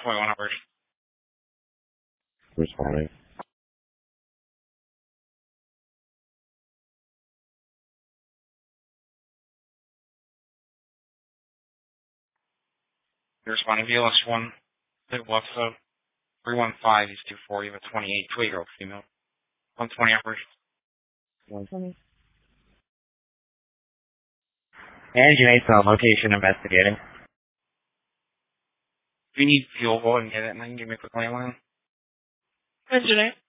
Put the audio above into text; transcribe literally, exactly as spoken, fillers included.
twenty-one operation. Responding. You're responding V L S one, left sub, three one five, East two four, you have a twenty-eight, two-year-old female. one twenty operation. one twenty. Engine eight cell location investigating. If you need fuel, go ahead and get it, and then give me a quick landline. Engine eight.